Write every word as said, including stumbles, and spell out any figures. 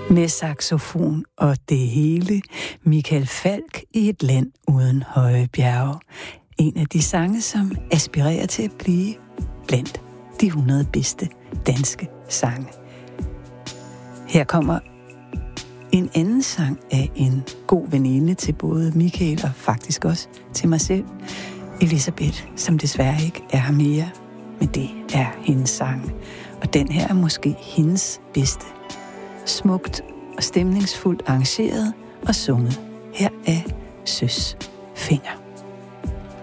Med saxofon og det hele, Michael Falch i Et land uden høje bjerge. En af de sange, som aspirerer til at blive blandt de hundrede bedste danske sange. Her kommer en anden sang af en god veninde til både Michael og faktisk også til mig selv, Elisabeth, som desværre ikke er her mere, men det er hendes sang. Og den her er måske hendes bedste. Smukt og stemningsfuldt arrangeret og sunget. Her er Søs Finger.